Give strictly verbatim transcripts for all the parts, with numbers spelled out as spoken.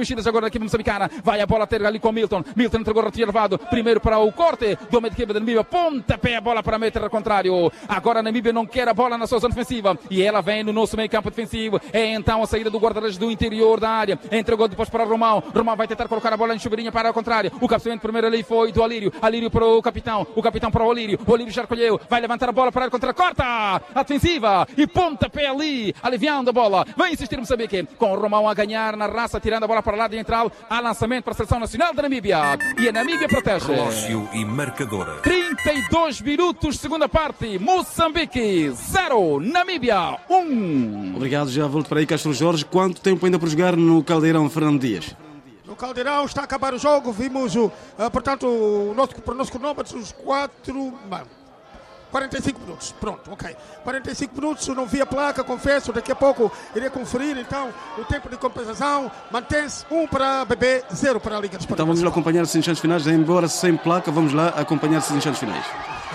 mexidas agora na equipe moçambicana. Vai a bola ter ali com Milton. Milton entregou retirado. Primeiro para o corte do meio de equipe da Namíbia. Pontapé a bola para meter ao contrário. Agora a Namíbia não quer a bola na sua zona defensiva. E ela vem no nosso meio campo defensivo. É então a saída do guarda-redes do interior da área. Entregou depois para Romão. Romão vai tentar colocar a bola em chuveirinha para o contrário. O cabeceamento primeiro ali foi do Alírio. Alírio para o capitão. O capitão para o Alírio. O Alírio já recolheu. Vai levantar a bola para a contra. Corta a defensiva. E pontapé ali. Aliviando a bola. Vai insistir Moçambique. Com o Romão a ganhar na raça. Tirando a bola para lá de entral. Há lançamento para a seleção nacional da Namíbia. E a Namíbia protege. Relógio e marcadora. trinta e dois minutos, segunda parte. Moçambique zero. Namíbia um. Obrigado, já volto para aí, Castro Jorge. Quanto tempo ainda por jogar no Caldeirão, Fernando Dias? No Caldeirão está a acabar o jogo. Vimos, uh, portanto, o nosso, para o nosso cronômetro, os quatro... quarenta e cinco minutos, pronto, ok. quarenta e cinco minutos, não vi a placa, confesso, daqui a pouco irei conferir. Então, o tempo de compensação mantém-se um para a B B, zero para a Liga dos Esportes. Então vamos lá acompanhar esses instantes finais, embora sem placa, vamos lá acompanhar esses instantes finais.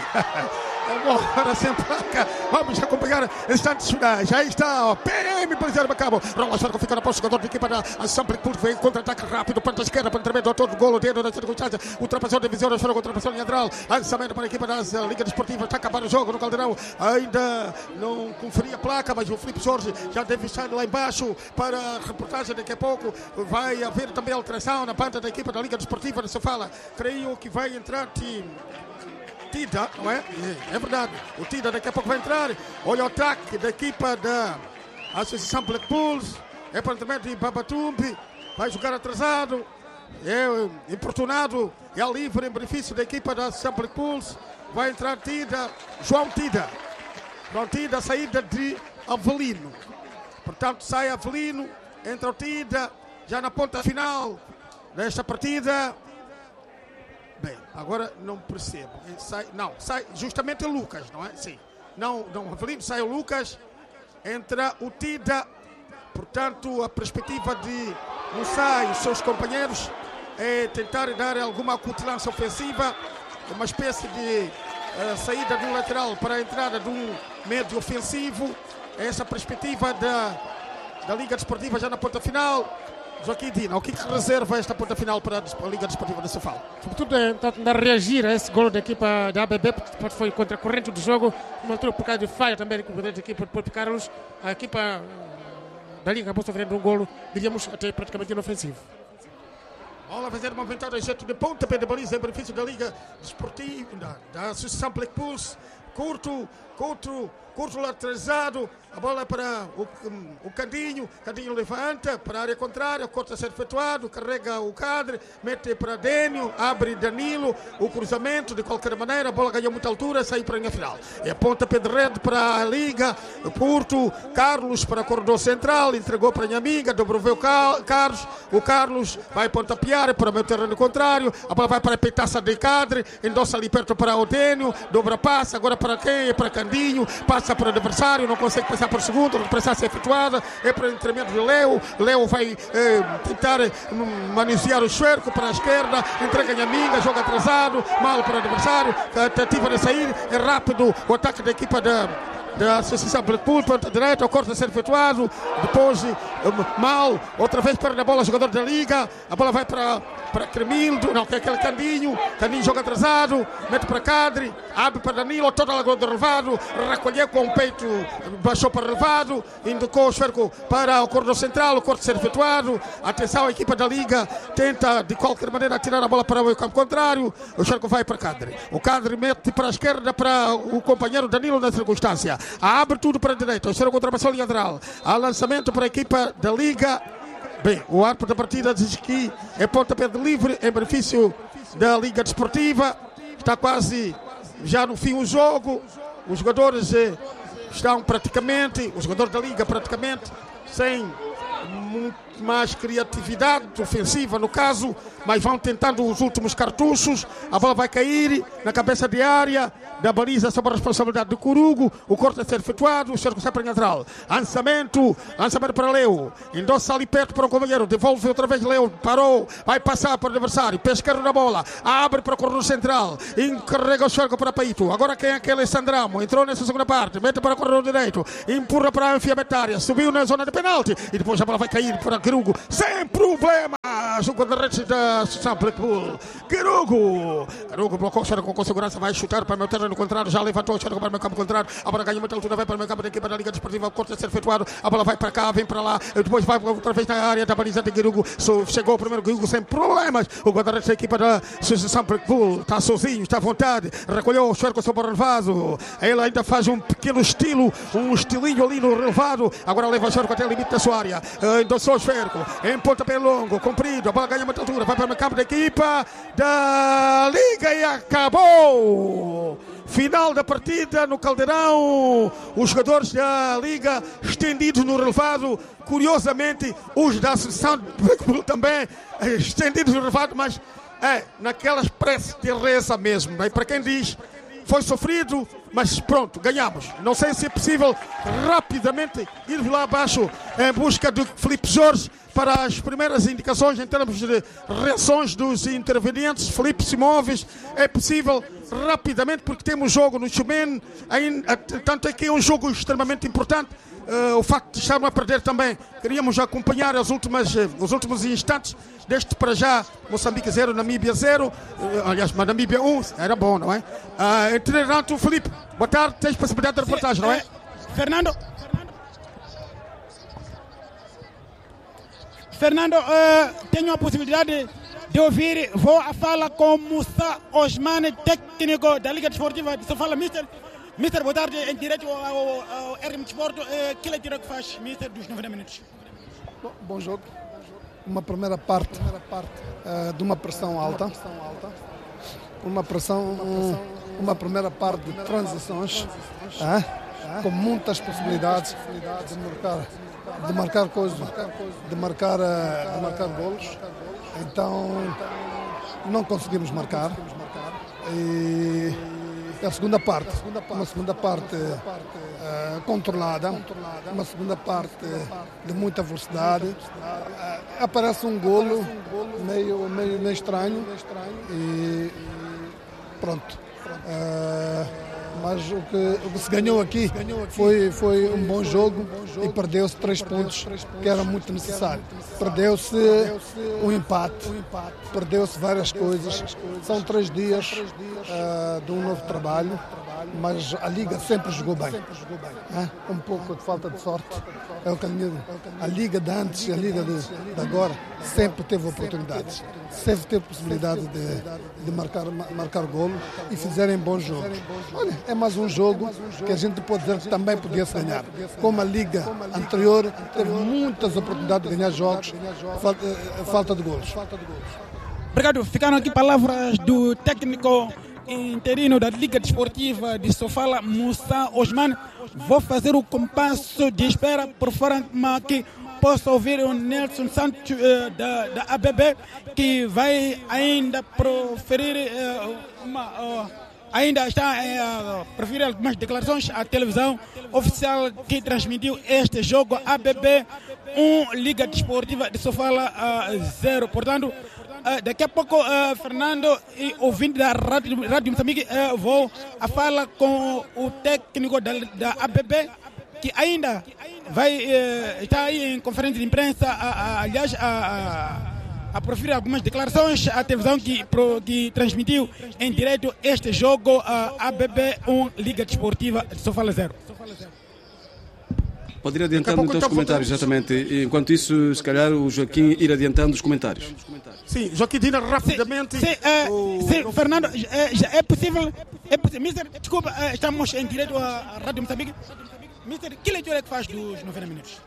Agora sem placa, vamos acompanhar instantes finais. Aí está, P M para zero acabou. Rola Charco fica na posse, jogador de equipa da Assembly Pulse vem contra-ataque rápido, ponta esquerda para intermédio, autor do golo, dedo na circunstância, ultrapassou a divisão, a ultrapassou a linha lateral, lançamento para a equipa da Liga Desportiva, está a acabar o jogo no Caldeirão. Ainda não conferia a placa, mas o Filipe Jorge já deve estar lá embaixo para a reportagem. Daqui a pouco vai haver também alteração na banda da equipa da Liga Desportiva, não se fala. Creio que vai entrar time Tida, não é? É verdade. O Tida daqui a pouco vai entrar. Olha o ataque da equipa da Associação Black Bulls. É aparentemente Babatumbi. Vai jogar atrasado. É importunado. É livre em benefício da equipa da Associação Black Bulls. Vai entrar Tida. João Tida. João Tida, saída de Avelino. Portanto, sai Avelino. Entra o Tida. Já na ponta final desta partida. Bem, agora não percebo. Sai, não, sai justamente o Lucas, não é? Sim. Não, não, Avelino, sai o Lucas. Entra o Tida. Portanto, a perspectiva de Musa e os seus companheiros é tentar dar alguma acutilância ofensiva. Uma espécie de uh, saída de um lateral para a entrada de um médio ofensivo. Essa perspectiva da, da Liga Desportiva já na ponta final. Joaquim Dina, o que, que reserva esta ponta final para a Liga Desportiva de Sofala? Sobretudo é tentar reagir a esse gol da equipa da A B B, porque foi contra a corrente do jogo, uma altura por causa de falha também da equipa de Porto Carlos. A equipa da Liga acabou sofrendo um golo, diríamos até praticamente inofensivo. Bola a fazer uma aventada, jeito de pontapé de baliza em benefício da Liga Desportiva, da, da Associação Black Bulls. Curto, curto, curto lateralizado. A bola é para o, o Candinho. Candinho levanta para a área contrária. Corta a ser efetuado. Carrega o Cadre. Mete para Dênio. Abre Danilo. O cruzamento, de qualquer maneira. A bola ganhou muita altura. Saiu para a linha final. É pontapé de rede para a Liga. Porto. Carlos para o corredor central. Entregou para a minha amiga. Dobrou o Carlos. O Carlos vai pontapear para o meu terreno contrário. A bola vai para a peitaça de Cadre. Endossa ali perto para o Dênio. Dobra passa. Agora para quem? É para Candinho. Passa para o adversário. Não consegue passar por segundo, repressão ser efetuada, é para o intermédio de Leo. Leo vai eh, tentar eh, manusear o cerco para a esquerda, entrega a Nhaminga, joga atrasado, mal para o adversário, a tentativa de sair, é rápido o ataque da equipa da, da Associação Blackpool, ponta direita, o corte a ser efetuado, depois um, mal, outra vez perde a bola, jogador da Liga, a bola vai para para Cremildo, não, que é aquele Candinho, Candinho joga atrasado, mete para Cadre, abre para Danilo, toda a lagoa de relevado, recolheu com o peito, baixou para relevado, indicou o cerco para o corredor central, o corte ser efetuado, atenção, a equipa da Liga tenta de qualquer maneira tirar a bola para o campo contrário, o cerco vai para Cadre, o Cadre mete para a esquerda para o companheiro Danilo na circunstância, abre tudo para a direita, o cerco ultrapassou a linha lateral, há lançamento para a equipa da Liga. Bem, o árbitro da partida diz que é pontapé de livre em benefício da Liga Desportiva. Está quase já no fim o jogo. Os jogadores eh, estão praticamente, os jogadores da Liga praticamente sem muito mais criatividade ofensiva no caso, mas vão tentando os últimos cartuchos. A bola vai cair na cabeça de área da baliza sob a responsabilidade do Corugo. O corte a ser efetuado, o cerco sai para a lateral. Lançamento, lançamento para Leo. Endossa ali perto para o companheiro. Devolve outra vez Leo. Parou. Vai passar para o adversário. Pé esquerdo na bola. Abre para o corredor central. Encarrega o cerco para Paito. Agora quem é aquele Sandramo? Entrou nessa segunda parte. Mete para o corredor direito. Empurra para a enfiamentária. Subiu na zona de penalti. E depois a bola vai cair para Corugo. Sem problema. atrás, o guarda-redes da Associação Blackpool. Garugo. Garugo blocou o Xarago com segurança, vai chutar para o meu terreno contrário, já levantou o Xarago para o meu campo contrário, a bola ganha muita altura, vai para o meu campo da equipa da Liga Desportiva, o corte a ser efetuado, a bola vai para cá, vem para lá, depois vai outra vez na área da baliza de Garugo, chegou o primeiro Garugo sem problemas, o guarda-redes da equipa da Associação Blackpool está sozinho, está à vontade, recolheu o Xarago sobre o relevado, ele ainda faz um pequeno estilo, um estilinho ali no relevado, agora leva o Xarago até o limite da sua área, endossou o esférico, em pontapé longo, comprido, a bola ganha muita altura, vai para o campo da equipa da Liga e acabou! Final da partida no Caldeirão, os jogadores da Liga estendidos no relevado, curiosamente os da Associação também estendidos no relevado, mas é naquela expressa de reza mesmo, é para quem diz foi sofrido, mas pronto, ganhamos. Não sei se é possível rapidamente ir lá abaixo em busca de Filipe Jorge para as primeiras indicações em termos de reações dos intervenientes. Filipe Simões, é possível rapidamente porque temos jogo no Chumen, tanto é que é um jogo extremamente importante. Uh, o facto de estarmos a perder também, queríamos acompanhar as últimas, uh, os últimos instantes deste para já, Moçambique zero, Namíbia zero, uh, aliás, mas Namíbia um, era bom, não é? Uh, entretanto, Filipe, boa tarde, tens possibilidade de reportagem, não é? Fernando, Fernando, uh, tenho a possibilidade de ouvir, vou a fala com Moussa Osman, técnico da Liga Desportiva de Sofala. Mister, Mister, boa tarde, em direto ao, ao R M Desporto, uh, que leitura que faz, Mister, dos noventa minutos? Bom, bom jogo, uma primeira parte, uh, de uma pressão alta, uma pressão, um, uma primeira parte de transições, uh, com muitas possibilidades de marcar, de marcar coisas, de marcar, uh, de marcar golos. Então não conseguimos marcar. E a segunda parte, uma segunda parte uh, controlada, uma segunda parte de muita velocidade. Uh, aparece um golo meio, meio, meio estranho e pronto. Uh, mas o que, o que se ganhou aqui foi, foi um bom jogo e perdeu-se três pontos que era muito necessário. Perdeu-se um empate, perdeu-se várias coisas. São três dias uh, de um novo trabalho, mas a Liga sempre jogou bem. Uh, um pouco de falta de sorte é o caminho. A Liga de antes e a Liga de, de agora sempre teve oportunidades, sempre teve possibilidade de, de marcar, marcar golo e fizerem bom jogo. Olha, é mais um jogo que a gente pode dizer que também podia-se ganhar. Como a Liga anterior teve muitas oportunidades de ganhar jogos, falta, falta de golos. Obrigado. Ficaram aqui palavras do técnico interino da Liga Desportiva de Sofala, Moussa Osman. Vou fazer o compasso de espera por forma que possa ouvir o Nelson Santos uh, da, da A B B, que vai ainda proferir uh, uma... Uh, ainda está a uh, proferir algumas declarações à televisão oficial que transmitiu este jogo. A B B um, Liga Desportiva de Sofala zero. Uh, Portanto, uh, daqui a pouco, uh, Fernando e ouvinte da Rádio, Rádio Moçambique, uh, vou a fala com o técnico da, da A B B, que ainda vai uh, estar aí em conferência de imprensa, uh, uh, aliás, a uh, uh, a proferir algumas declarações à televisão que, pro, que transmitiu em direto este jogo, a A B B um, Liga Desportiva de Sofala zero. Pode ir adiantando então os comentários, exatamente. Enquanto isso, se calhar o Joaquim ir adiantando os comentários. Sim, Joaquim Dina, rapidamente. Sim, sim, é, o... sim Fernando, é, é possível, é possível. Mister, desculpa, estamos em direto à Rádio Moçambique. Mister, que leitura é que faz dos noventa minutos?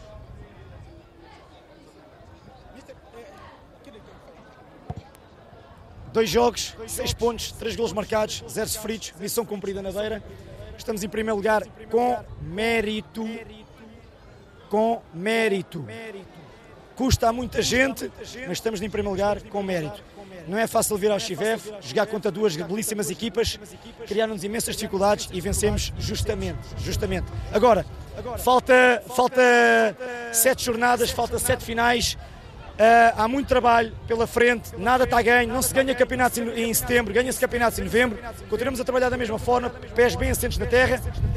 Dois jogos, seis pontos, três golos marcados, zero sofridos, missão cumprida na beira. Estamos em primeiro lugar com mérito. Com mérito. Custa a muita gente, mas estamos em primeiro lugar com mérito. Não é fácil vir ao Chivef, jogar contra duas belíssimas equipas, criaram-nos imensas dificuldades e vencemos justamente. justamente. Agora, falta, falta sete jornadas, falta sete finais. Uh, há muito trabalho pela frente, nada está a ganho, não se ganha campeonatos em, em setembro, ganha-se campeonatos em novembro, continuamos a trabalhar da mesma forma, pés bem assentes na terra,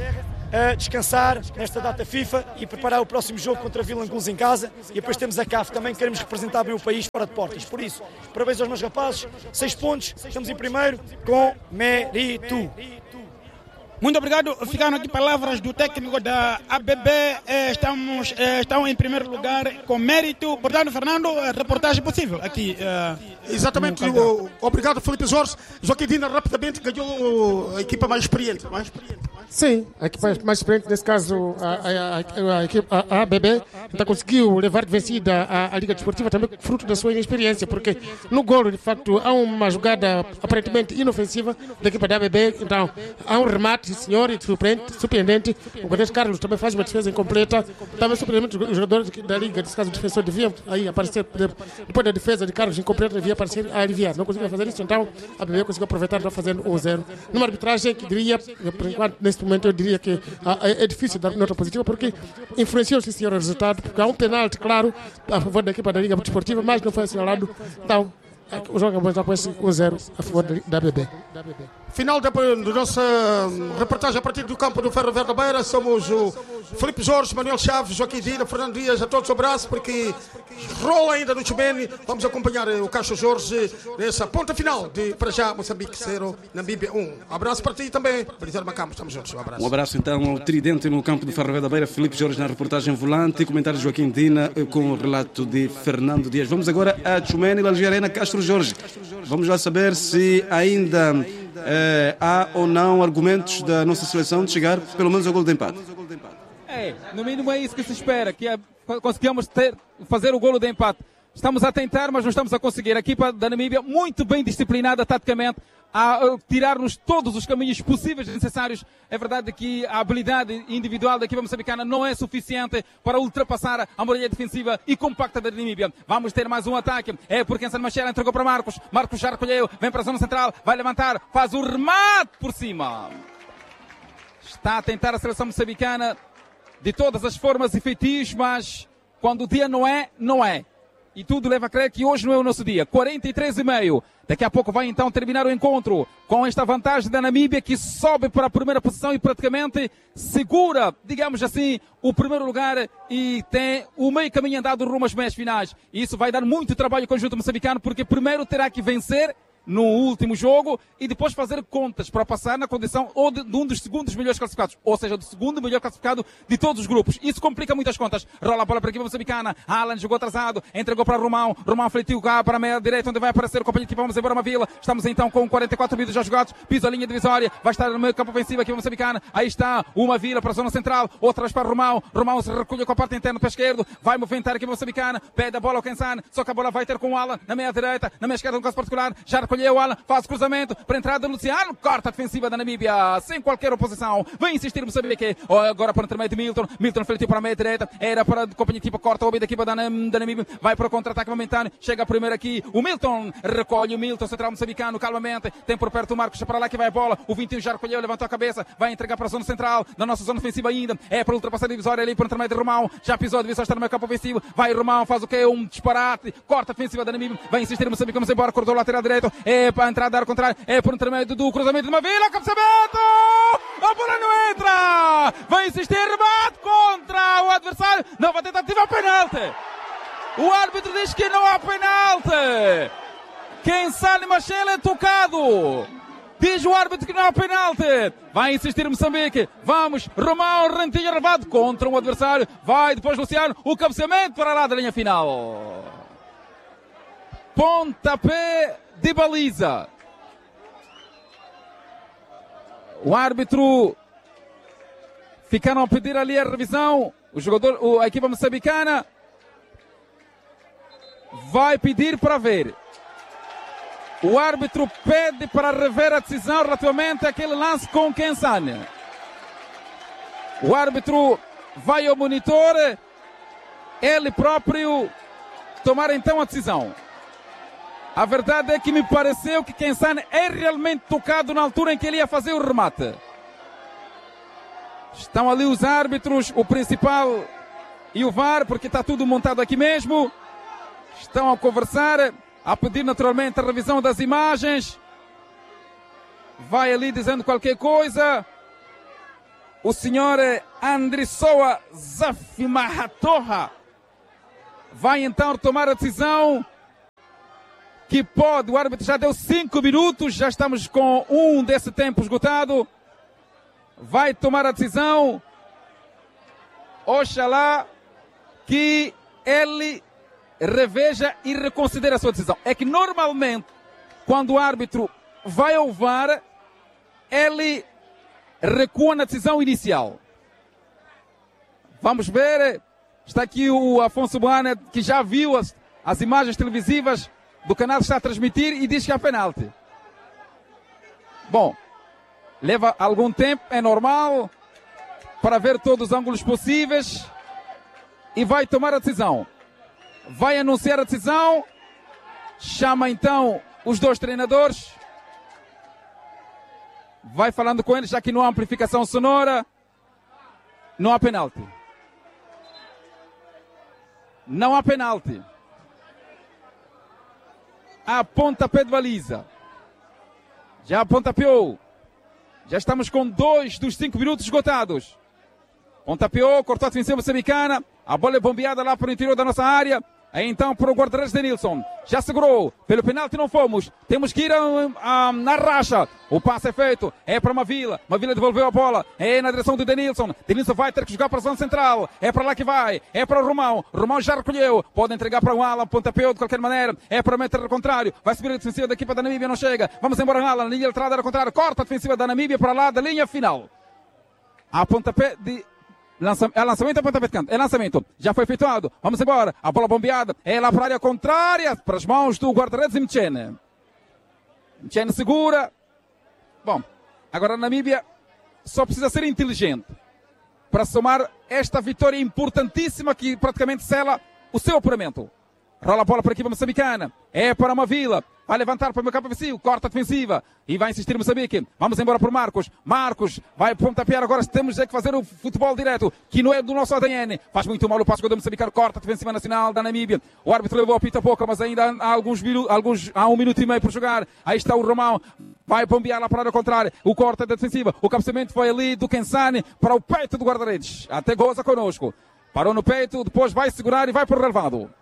uh, descansar nesta data FIFA e preparar o próximo jogo contra a Vila Angulos em casa. E depois temos a C A F também, queremos representar bem o país fora de portas. Por isso, parabéns aos meus rapazes, seis pontos, estamos em primeiro com mérito. Muito obrigado. Ficaram aqui palavras do técnico da A B B. Eh, estamos, eh, estão em primeiro lugar com mérito. Portanto, Fernando, reportagem possível aqui. Eh, Exatamente. O, obrigado, Felipe Jorge. Joaquim Dina rapidamente ganhou a equipa mais experiente. Mais experiente. Sim, a equipa mais experiente, nesse caso, a, a, a, a, equipa, a, a B B, então conseguiu levar de vencida a, a Liga Desportiva, também fruto da sua inexperiência, porque no golo, de facto, há uma jogada aparentemente inofensiva da equipa da A B B, então há um remate, senhor, e surpreendente, surpreendente. O goleiro Carlos também faz uma defesa incompleta, também surpreendente, os jogadores da Liga, nesse caso o defensor, devia aí aparecer, depois da defesa de Carlos incompleta, devia aparecer a aliviar, não conseguiu fazer isso, então a B B conseguiu aproveitar, já fazendo um zero. Numa arbitragem que diria, por enquanto, nesse momento eu diria que ah, é difícil dar nota positiva porque influenciou sim senhor o resultado, porque há um penalti claro a favor da equipa da Liga Desportiva, mas não foi assinalado, então o jogo acabou então com esse um zero a favor da A B B. Final da, da nossa reportagem a partir do campo do Ferro Verde da Beira. Somos o Felipe Jorge, Manuel Chaves, Joaquim Dina, Fernando Dias, a todos um abraço, porque rola ainda no Chumene. Vamos acompanhar o Caixo Jorge nessa ponta final de, para já, Moçambique zero, Namíbia um. Abraço para ti também, Belisário Macambo, estamos juntos. Um abraço. Um abraço então ao tridente no campo do Ferro Verde da Beira, Felipe Jorge na reportagem volante, comentário de Joaquim Dina com o relato de Fernando Dias. Vamos agora a Chumene, Alger Arena, Castro Jorge. Vamos lá saber se ainda eh, há ou não argumentos da nossa seleção de chegar pelo menos ao golo de empate. É, no mínimo é isso que se espera, que é, conseguimos ter, fazer o golo de empate. Estamos a tentar, mas não estamos a conseguir. A equipa da Namíbia muito bem disciplinada taticamente, a tirar-nos todos os caminhos possíveis e necessários. É verdade que a habilidade individual da equipa moçambicana não é suficiente para ultrapassar a muralha defensiva e compacta da Namíbia. Vamos ter mais um ataque. É porque Ensan Machera entregou para Marcos. Marcos já recolheu, vem para a zona central, vai levantar, faz o remate por cima. Está a tentar a seleção moçambicana de todas as formas e feitiços, mas quando o dia não é, não é. E tudo leva a crer que hoje não é o nosso dia. quarenta e três e meio. Daqui a pouco vai então terminar o encontro com esta vantagem da Namíbia, que sobe para a primeira posição e praticamente segura, digamos assim, o primeiro lugar e tem o meio caminho andado rumo às meias finais. E isso vai dar muito trabalho ao conjunto moçambicano, porque primeiro terá que vencer no último jogo e depois fazer contas para passar na condição ou de, de um dos segundos melhores classificados, ou seja, do segundo melhor classificado de todos os grupos. Isso complica muitas contas. Rola a bola para a equipa moçambicana. Alan jogou atrasado, entregou para Romão. Romão fletiu cá para a meia direita, onde vai aparecer o companheiro de equipa. Vamos embora uma vila. Estamos então com quarenta e quatro minutos já jogados. Pisa a linha divisória. Vai estar no meio campo ofensivo aqui a moçambicana. Aí está uma vila para a zona central. Outra vez para Romão. Romão se recolhe com a parte interna para a esquerda. Vai movimentar aqui a moçambicana. Pede a bola ao Kensan. Só que a bola vai ter com o Alan na meia direita. Na meia esquerda, um caso particular. Já recolheu o Alan. Faz cruzamento para a entrada do Luciano, corta a defensiva da Namíbia, sem qualquer oposição, vem insistir Moçambique, agora para o intermédio de Milton, Milton fletiu para a meia direita, era para a companhia de equipa, corta o da equipa da, da Namíbia, vai para o contra-ataque momentâneo, chega primeiro aqui, o Milton, recolhe o Milton, central moçambicano, calmamente, tem por perto o Marcos, para lá que vai a bola, o vinte e um já recolheu, levantou a cabeça, vai entregar para a zona central, na nossa zona ofensiva ainda, é para ultrapassar a divisória ali, para o intermédio de Romão, já pisou a divisória, está no meio campo ofensivo, vai Romão, faz o que? Um disparate, corta a defensiva da Namíbia, vai insistir Moçambique, vamos embora, corredor lateral direito, é para a entrada da área contrária, é por intermédio do cruzamento de uma vila, cabeceamento! A bola não entra! Vai insistir, rebate contra o adversário. Nova tentativa, penalti! O árbitro diz que não há penalti! Kensan Machela é tocado! Diz o árbitro que não há penalti! Vai insistir Moçambique. Vamos, Romão, rentinho rebate contra um adversário. Vai depois Luciano, o cabeceamento para lá da linha final. Pontapé de baliza. O árbitro ficaram a pedir ali a revisão. O jogador, a equipa moçambicana vai pedir para ver. O árbitro pede para rever a decisão relativamente àquele lance com o Kensan. O árbitro vai ao monitor, ele próprio tomar então a decisão. A verdade é que me pareceu que Kensan é realmente tocado na altura em que ele ia fazer o remate. Estão ali os árbitros, o principal e o V A R, porque está tudo montado aqui mesmo. Estão a conversar, a pedir naturalmente a revisão das imagens. Vai ali dizendo qualquer coisa. o senhor Andrissoa Zafimahatoha vai então tomar a decisão que pode. O árbitro já deu cinco minutos, já estamos com um desse tempo esgotado. Vai tomar a decisão. Oxalá que ele reveja e reconsidere a sua decisão. É que normalmente, quando o árbitro vai ao V A R, ele recua na decisão inicial. Vamos ver. Está aqui o Afonso Boana, que já viu as, as imagens televisivas do canal que está a transmitir e diz que há penalti. Bom, leva algum tempo, é normal, para ver todos os ângulos possíveis e vai tomar a decisão. Vai anunciar a decisão, chama então os dois treinadores, vai falando com eles, já que não há amplificação sonora, não há penalti. Não há penalti. Há pontapé de baliza. Já pontapeou. Já estamos com dois dos cinco minutos esgotados. Pontapeou, cortou a defensiva moçambicana. A bola é bombeada lá para o interior da nossa área. Aí então para o guarda-redes Denilson. Já segurou. Pelo penalti não fomos. Temos que ir a, a, na racha. O passe é feito. É para Mavila. Mavila devolveu a bola. É na direção do Denilson. Denilson vai ter que jogar para a zona central. É para lá que vai. É para o Romão. Romão já recolheu. Pode entregar para o Alan. Pontapeou de qualquer maneira. É para o meter ao contrário. Vai subir a defensiva da equipa da Namíbia. Não chega. Vamos embora, Alan. Linha de entrada ao contrário. Corta a defensiva da Namíbia para lá da linha final. A pontapé de... Lança, é lançamento ou pontapé de canto? É lançamento. Já foi efetuado. Vamos embora. A bola bombeada. É lá para a área contrária. Para as mãos do guarda-redes e Mchene. Mchene segura. Bom, agora a Namíbia só precisa ser inteligente para somar esta vitória importantíssima que praticamente sela o seu apuramento. Rola a bola para a equipa moçambicana. É para Mavila. Vai levantar para o meu campo ofensivo. Corta a defensiva. E vai insistir Moçambique. Vamos embora por Marcos. Marcos vai pontapear agora. Temos é que fazer o futebol direto, que não é do nosso A D N. Faz muito mal o passo do moçambicano. Corta a defensiva nacional da Namíbia. O árbitro levou a pita pouco, mas ainda há alguns minutos, alguns, há um minuto e meio por jogar. Aí está o Romão. Vai bombear lá para a área contrária. O corte da defensiva. O cabeceamento foi ali do Kensani para o peito do guarda-redes. Até goza conosco. Parou no peito. Depois vai segurar e vai para o relevado.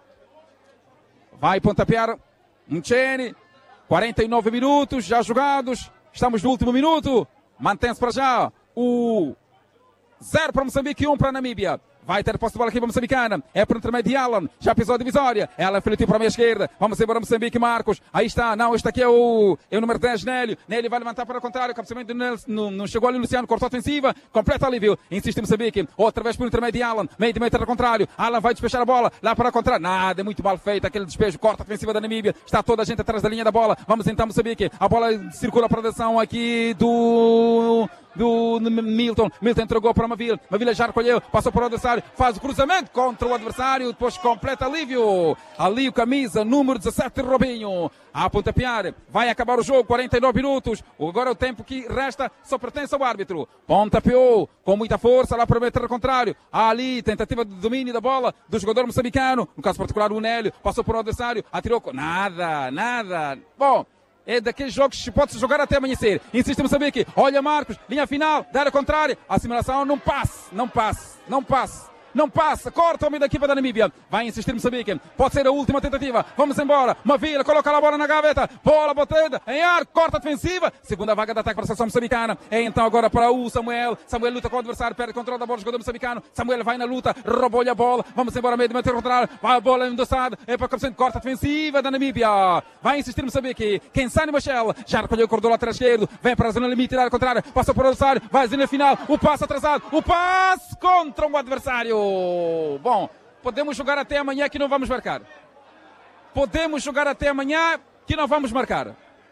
Vai pontapear Mchene. quarenta e nove minutos já jogados. Estamos no último minuto. Mantém-se para já o zero para Moçambique e um para a Namíbia. Vai ter posse de bola aqui para a moçambicana. É para o intermédio de Alan. Já pisou a divisória. Ela filhotiu para a minha esquerda. Vamos embora Moçambique, Marcos. Aí está. Não, este aqui é o, é o número dez, Nélio. Nélio vai levantar para o contrário. O cabeceamento não, não chegou ali. Luciano cortou a ofensiva. Completo alívio. Insiste Moçambique. Outra vez para o intermédio de Alan. Meio de meio ao contrário. Alan vai despejar a bola. Lá para o contrário. Nada. É muito mal feito. Aquele despejo. Corta a ofensiva da Namíbia. Está toda a gente atrás da linha da bola. Vamos então Moçambique. A bola circula para a direção aqui do... do Milton. Milton entregou para Mavila. Mavila já recolheu. Passou para o adversário. Faz o cruzamento contra o adversário. Depois completa alívio. Ali o camisa número dezassete, Robinho. A pontapear. Vai acabar o jogo. quarenta e nove minutos. Agora o tempo que resta só pertence ao árbitro. Pontapeou com muita força lá para o meter ao contrário. Ali tentativa de domínio da bola do jogador moçambicano. No caso particular o Nélio. Passou para o adversário. Atirou com... Nada. Nada. Bom... É daqueles jogos que pode-se jogar até amanhecer. Insiste Moçambique. Olha Marcos. Linha final. Da área contrária. A simulação não passa. Não passa. Não passa. Não passa. Corta o meio da equipa da Namíbia. Vai insistir Moçambique. Pode ser a última tentativa. Vamos embora. Mavila coloca a bola na gaveta. Bola batida em ar. Corta a defensiva. Segunda vaga de ataque para a seleção moçambicana. É então agora para o Samuel. Samuel luta com o adversário. Perde controle da bola. Jogador moçambicano. Samuel vai na luta. Roubou-lhe a bola. Vamos embora. Meio de meio contrário. Vai a bola endossada. É para o cabeceamento. Corta a defensiva da Namíbia. Vai insistir Moçambique. Kensani Machel. Já recolheu o corredor lateral esquerdo. Vem para a zona limite. Da área contrária. Passa para o adversário. Vai à zona final. O passe atrasado. O passe contra o adversário. Bom, podemos jogar até amanhã que não vamos marcar. Podemos jogar até amanhã que não vamos marcar.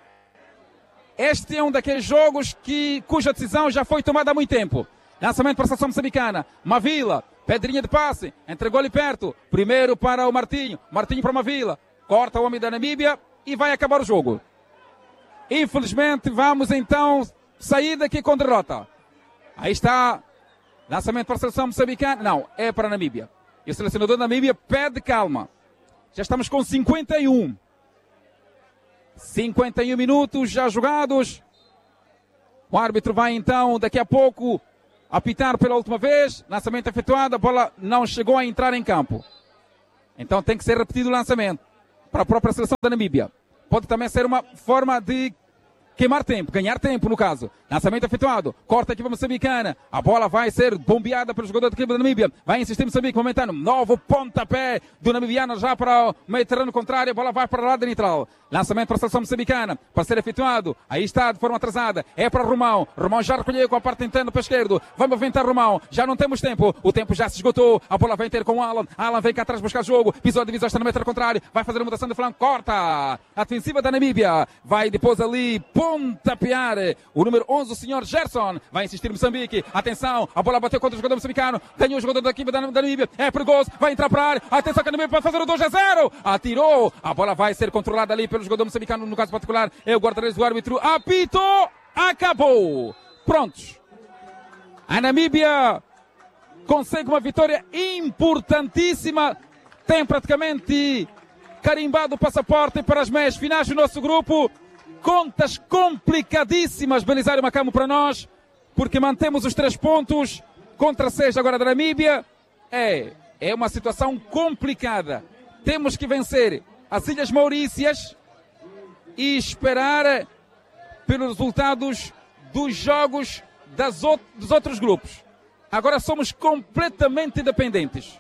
Este é um daqueles jogos que, cuja decisão já foi tomada há muito tempo. Lançamento para a seleção moçambicana. Mavila, pedrinha de passe, entregou-lhe perto. Primeiro para o Martinho, Martinho para Mavila. Corta o homem da Namíbia e vai acabar o jogo. Infelizmente vamos então sair daqui com derrota. Aí está. Lançamento para a seleção moçambicana. Não, é para a Namíbia. E o selecionador da Namíbia pede calma. Já estamos com cinquenta e um. cinquenta e um minutos já jogados. O árbitro vai então, daqui a pouco, apitar pela última vez, lançamento efetuado, a bola não chegou a entrar em campo. Então tem que ser repetido o lançamento para a própria seleção da Namíbia. Pode também ser uma forma de queimar tempo, ganhar tempo no caso. Lançamento efetuado, corta a equipa moçambicana. A bola vai ser bombeada pelo jogador da equipa da Namíbia. Vai insistir Moçambique, momentâneo. Novo pontapé do namibiano já para o meio terreno contrário. A bola vai para o lado neutral. Lançamento para a seleção moçambicana para ser efetuado. Aí está de forma atrasada. É para Romão. Romão já recolheu com a parte interna para a esquerda. Vai movimentar Romão. Já não temos tempo. O tempo já se esgotou. A bola vem ter com o Alan. Alan vem cá atrás buscar jogo. Pisou a divisão, está no meio contrário. Vai fazer a mudação de flanco. Corta. A defensiva da Namíbia. Vai depois ali pontapear o número onze, o senhor Gerson. Vai insistir Moçambique. Atenção. A bola bateu contra o jogador moçambicano. Ganhou o jogador da equipa da Namíbia. É perigoso. Vai entrar para a área. Atenção que a Namíbia pode fazer o dois a zero. Atirou. A bola vai ser controlada ali pelo jogador moçambicano, no caso particular é o guarda-redes do árbitro. Apitou, acabou. Prontos. A Namíbia consegue uma vitória importantíssima. Tem praticamente carimbado o passaporte para as meias finais do nosso grupo. Contas complicadíssimas, Belisário Macamo, para nós, porque mantemos os três pontos contra seis agora da Namíbia. É, é uma situação complicada. Temos que vencer as Ilhas Maurícias e esperar pelos resultados dos jogos das out- dos outros grupos. Agora somos completamente dependentes.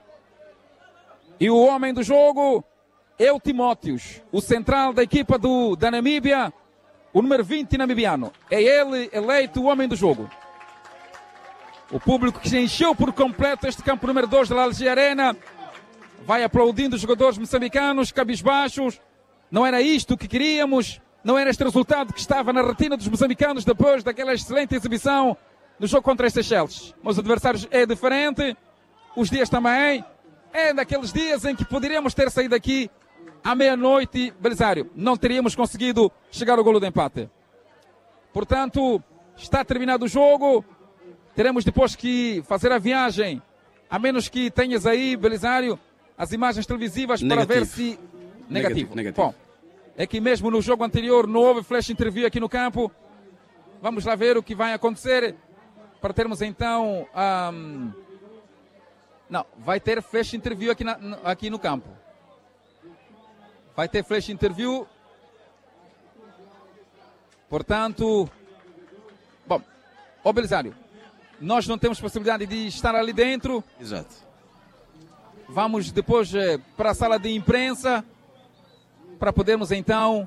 E o homem do jogo é o Timóteos, o central da equipa do, da Namíbia, o número vinte namibiano. É ele eleito o homem do jogo. O público que se encheu por completo este campo número dois da Alger Arena vai aplaudindo os jogadores moçambicanos, cabisbaixos. Não era isto que queríamos, não era este resultado que estava na retina dos moçambicanos depois daquela excelente exibição no jogo contra os Seychelles. Mas os adversários é diferente, os dias também, é daqueles dias em que poderíamos ter saído aqui à meia-noite, Belisário, não teríamos conseguido chegar ao golo de empate. Portanto, está terminado o jogo, teremos depois que fazer a viagem, a menos que tenhas aí, Belisário, as imagens televisivas Negativo. para ver se... Negativo. Negativo, negativo. Bom, é que mesmo no jogo anterior não houve flash interview aqui no campo. Vamos lá ver o que vai acontecer para termos então... Um... Não, vai ter flash interview aqui, na, aqui no campo. Vai ter flash interview. Portanto... Bom, ó Belisário, nós não temos possibilidade de estar ali dentro. Exato. Vamos depois eh, para a sala de imprensa para podermos então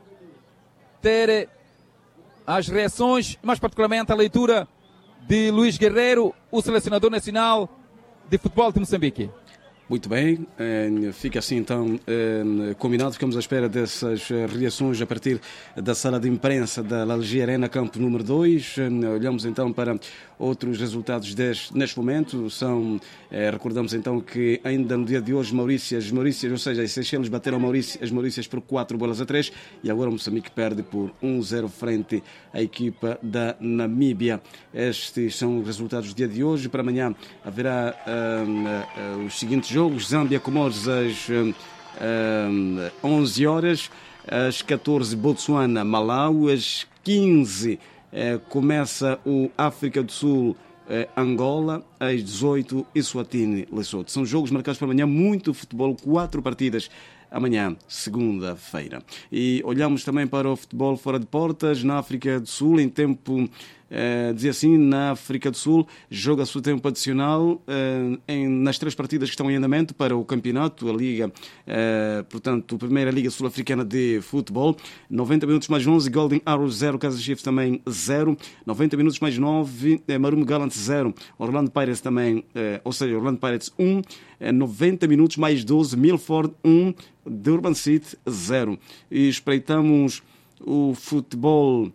ter as reações, mais particularmente a leitura de Luís Guerreiro, o selecionador nacional de futebol de Moçambique. Muito bem, eh, fica assim então eh, combinado, ficamos à espera dessas eh, reações a partir da sala de imprensa da Alger Arena, campo número dois. Eh, olhamos então para outros resultados deste, neste momento, são, eh, recordamos então que ainda no dia de hoje Maurícias, Maurícias, ou seja, as Seychelles bateram Maurícias, as Maurícias por quatro bolas a três e agora Moçambique perde por um a zero frente à equipa da Namíbia. Estes são os resultados do dia de hoje. Para amanhã haverá uh, uh, os seguintes jogos: Zâmbia, Comores às uh, uh, onze horas, às catorze Botsuana, Malau, às quinze uh, começa o África do Sul, uh, Angola, às dezoito Eswatini, Lesotho. São jogos marcados para amanhã, muito futebol, quatro partidas amanhã, segunda-feira. E olhamos também para o futebol fora de portas, na África do Sul, em tempo, eh, dizia assim, na África do Sul, joga-se o tempo adicional eh, em, nas três partidas que estão em andamento para o campeonato, a Liga, eh, portanto, a Primeira Liga Sul-Africana de Futebol. noventa minutos mais onze, Golden Arrows zero, Kansas Chiefs também zero. noventa minutos mais nove, eh, Marumo Gallants zero, Orlando Pirates também, eh, ou seja, Orlando Pirates um. Eh, noventa minutos mais doze, Milford um, Durban City zero. E espreitamos o futebol,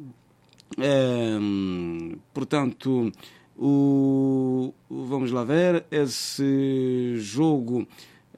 é, portanto, o, vamos lá ver, esse jogo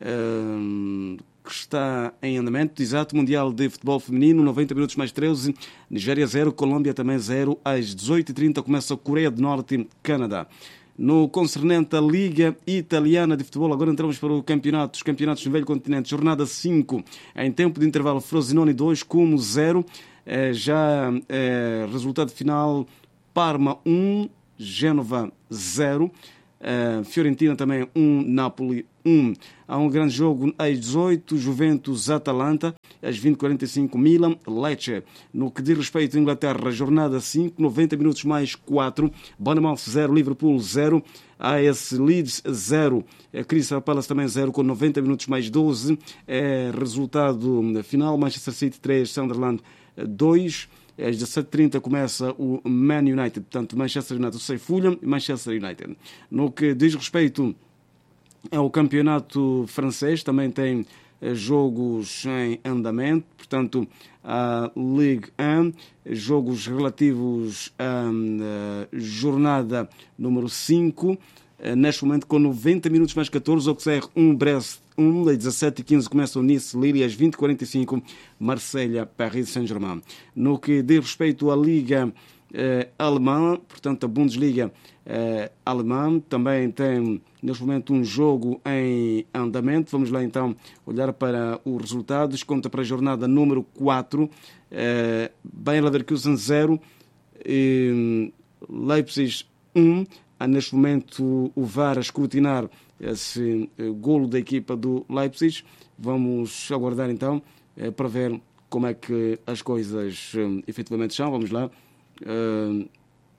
é, que está em andamento, exato, Mundial de Futebol Feminino, noventa minutos mais treze, Nigéria zero, Colômbia também zero, às dezoito e trinta começa Coreia do Norte, Canadá. No concernente à Liga Italiana de Futebol, agora entramos para o campeonato, os campeonatos no Velho Continente, jornada cinco, em tempo de intervalo, Frosinone dois, Como zero, eh, já eh, resultado final, Parma um, Génova zero. Uh, Fiorentina também um, Napoli um. Há um grande jogo às dezoito, Juventus-Atalanta, às vinte e quarenta e cinco, Milan-Lecce. No que diz respeito à Inglaterra, jornada cinco, noventa minutos mais quatro, Bournemouth zero, Liverpool zero, A S Leeds zero, Crystal Palace também zero, com noventa minutos mais doze. É, resultado final, Manchester City três, Sunderland dois. Às dezassete e trinta começa o Man United, portanto Manchester United sem Fulham e Manchester United. No que diz respeito ao campeonato francês, também tem jogos em andamento, portanto a Ligue um, jogos relativos à jornada número cinco, neste momento com noventa minutos mais catorze, Auxerre um, Brest um, às dezassete e quinze começa o Nice Lille, às vinte e quarenta e cinco Marselha Paris Saint-Germain. No que diz respeito à Liga eh, Alemã, portanto a Bundesliga eh, Alemã, também tem neste momento um jogo em andamento. Vamos lá então olhar para os resultados. Conta para a jornada número quatro, eh, Bayer Leverkusen zero, eh, Leipzig um. Há neste momento o V A R a escrutinar esse uh, golo da equipa do Leipzig. Vamos aguardar então uh, para ver como é que as coisas uh, efetivamente são. Vamos lá. Uh,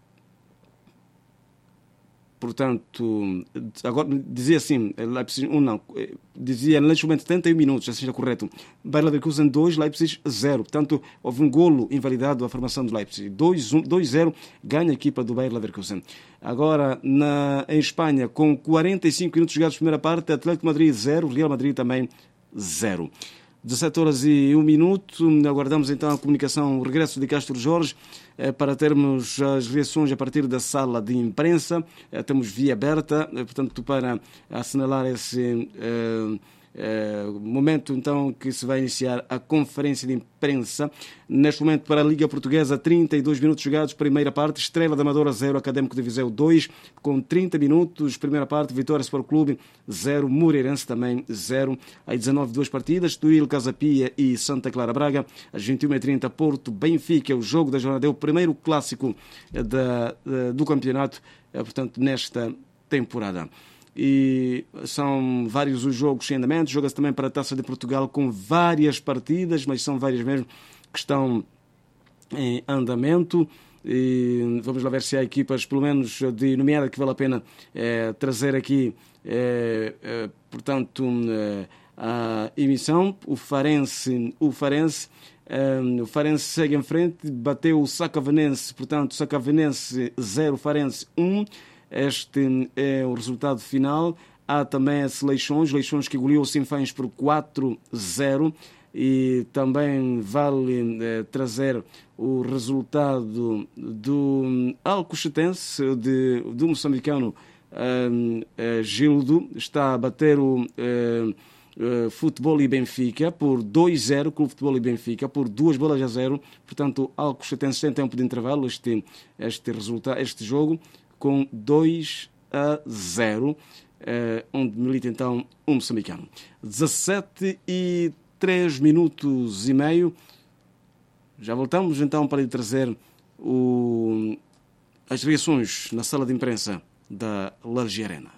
portanto, agora dizia assim, Leipzig um não, dizia neste momento setenta e um minutos, assim está correto. Bayer Leverkusen dois, Leipzig zero. Portanto, houve um golo invalidado à formação do Leipzig. dois a zero ganha a equipa do Bayer Leverkusen. Agora, na, em Espanha, com quarenta e cinco minutos jogados primeira parte, Atlético Madrid zero, Real Madrid também zero. dezassete horas e um minuto, aguardamos então a comunicação, o regresso de Castro Jorge, eh, para termos as reações a partir da sala de imprensa. Eh, temos via aberta, eh, portanto, para assinalar esse eh, eh, momento então que se vai iniciar a conferência de imprensa. Neste momento, para a Liga Portuguesa, trinta e dois minutos jogados, primeira parte, Estrela da Amadora zero, Académico de Viseu dois, com trinta minutos, primeira parte, Vitória Sport Clube zero, Moreirense também zero. Às dezanove, duas partidas, Estoril, Casa Pia e Santa Clara Braga. Às vinte e uma e trinta, Porto, Benfica, o jogo da jornada, é o primeiro clássico da, da, do campeonato, portanto, nesta temporada. E são vários os jogos em andamento. Joga-se também para a Taça de Portugal com várias partidas, mas são várias mesmo que estão em andamento. E vamos lá ver se há equipas, pelo menos de nomeada, que vale a pena é, trazer aqui, é, é, portanto, é, a emissão. O Farense, o Farense, é, o Farense segue em frente, bateu o Sacavenense, portanto, Sacavenense zero, Farense um. Este é o resultado final. Há também as Leixões, Leixões que engoliu o Sinfãs por quatro a zero. E também vale eh, trazer o resultado do Alcochetense, de, do moçambicano eh, eh, Gildo. Está a bater o eh, eh, Futebol e Benfica por dois a zero, Clube Futebol e Benfica por duas bolas a zero. Portanto, Alcochetense tem tempo de intervalo este, este, resultado, este jogo, com dois a zero, eh, onde milita então um moçambicano. dezassete e três minutos e meio. Já voltamos então para lhe trazer o, as reações na sala de imprensa da Large Arena.